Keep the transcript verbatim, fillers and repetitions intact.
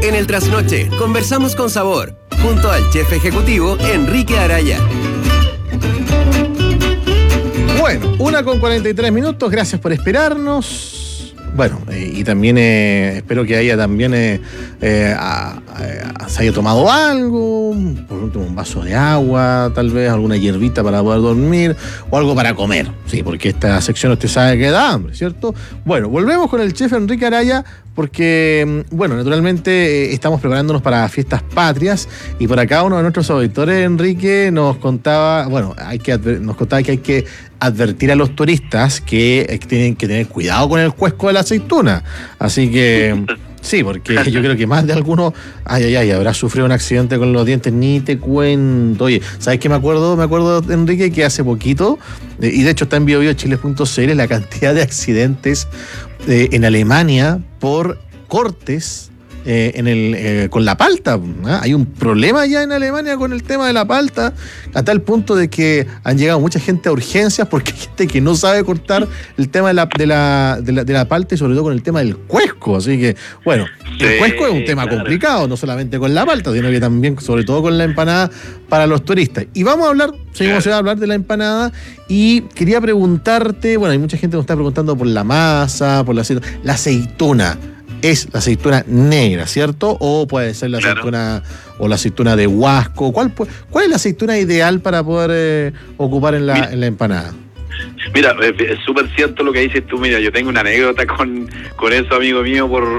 En el Trasnoche, conversamos con sabor, junto al chef ejecutivo Enrique Araya. Bueno, una con cuarenta y tres minutos, gracias por esperarnos. Bueno, eh, y también eh, espero que haya también eh, eh, a, a, se haya tomado algo, por último un vaso de agua, tal vez alguna hierbita para poder dormir o algo para comer, sí, porque esta sección usted sabe que da hambre, ¿cierto? Bueno, volvemos con el chef Enrique Araya porque, bueno, naturalmente eh, estamos preparándonos para fiestas patrias y por acá uno de nuestros auditores, Enrique, nos contaba, bueno, hay que adver- nos contaba que hay que advertir a los turistas que eh, tienen que tener cuidado con el cuesco de la aceituna. Así que, sí, porque yo creo que más de alguno, ay, ay, ay, habrá sufrido un accidente con los dientes, ni te cuento. Oye, ¿sabes qué me acuerdo? Me acuerdo, Enrique, que hace poquito, eh, y de hecho está en bio bio chile punto c l, la cantidad de accidentes eh, en Alemania por cortes Eh, en el, eh, con la palta. ¿eh? Hay un problema ya en Alemania con el tema de la palta, a tal punto de que han llegado mucha gente a urgencias porque hay gente que no sabe cortar el tema de la, de la, de la, de la palta y sobre todo con el tema del cuesco. Así que, bueno, el Sí, cuesco es un tema claro. complicado, no solamente con la palta, sino que también, sobre todo con la empanada para los turistas. Y vamos a hablar, seguimos Claro. a hablar de la empanada y quería preguntarte, bueno, hay mucha gente que nos está preguntando por la masa, por la aceituna. La aceituna. Es la aceituna negra, ¿cierto? O puede ser la Claro. aceituna o la aceituna de Huasco. ¿Cuál, pu- cuál es la aceituna ideal para poder eh, ocupar en la, Mira. en la empanada? Mira, es es súper cierto lo que dices tú. Mira, yo tengo una anécdota con, con eso, amigo mío, por